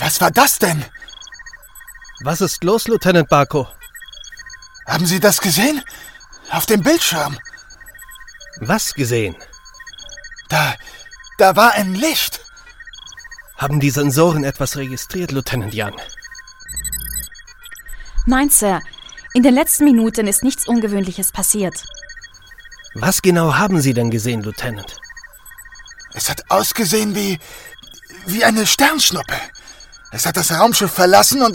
Was war das denn? Was ist los, Lieutenant Barco? Haben Sie das gesehen? Auf dem Bildschirm. Was gesehen? Da war ein Licht. Haben die Sensoren etwas registriert, Lieutenant Jan? Nein, Sir. In den letzten Minuten ist nichts Ungewöhnliches passiert. Was genau haben Sie denn gesehen, Lieutenant? Es hat ausgesehen wie eine Sternschnuppe. Es hat das Raumschiff verlassen und